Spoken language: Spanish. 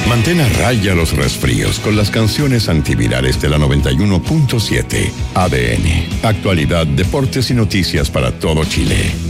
Mantén a raya los resfríos con las canciones antivirales de la 91.7. ADN. Actualidad, deportes y noticias para todo Chile.